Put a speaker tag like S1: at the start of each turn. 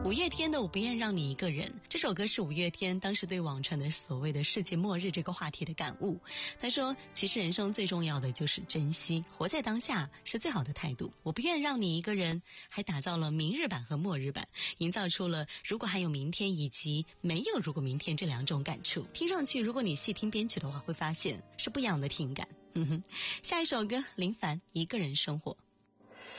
S1: 五月天的《我不愿让你一个人》这首歌是五月天当时对网传的所谓的世界末日这个话题的感悟。他说，其实人生最重要的就是珍惜，活在当下是最好的态度。我不愿让你一个人，还打造了明日版和末日版，营造出了如果还有明天以及没有如果明天这两种感触。听上去如果你细听编曲的话，会发现是不一样的听感。下一首歌林凡一个人生活。